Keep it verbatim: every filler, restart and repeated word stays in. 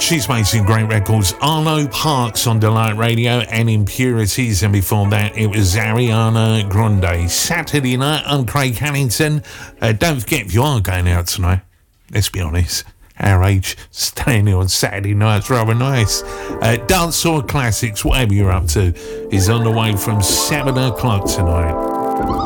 She's made some great records. Arlo Parks on Delight Radio and Impurities, and before that it was Ariana Grande. Saturday night, I'm Craig Hannington. Uh, don't forget, if you are going out tonight, let's be honest, our age, staying here on Saturday night's rather nice. Uh, Dancehall Classics, whatever you're up to, is on the way from seven o'clock tonight.